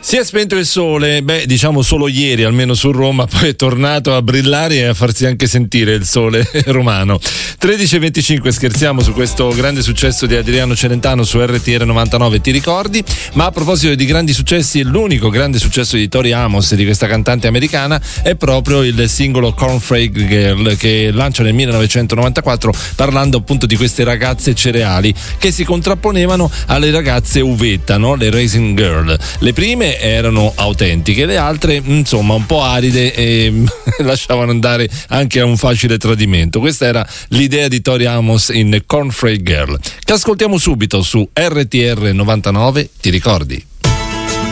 Si è spento il sole, diciamo solo ieri, almeno su Roma, poi è tornato a brillare e a farsi anche sentire il sole romano. 13:25, scherziamo su questo grande successo di Adriano Celentano su RTR 99, ti ricordi? Ma a proposito di grandi successi, l'unico grande successo di Tori Amos, di questa cantante americana, è proprio il singolo Cornflake Girl, che lancia nel 1994, parlando appunto di queste ragazze cereali che si contrapponevano alle ragazze uvetta, no? Le Raisin Girl. Le prime erano autentiche, le altre insomma un po' aride e lasciavano andare anche a un facile tradimento. Questa era l'idea di Tori Amos in Cornflake Girl, che ascoltiamo subito su RTR 99, ti ricordi?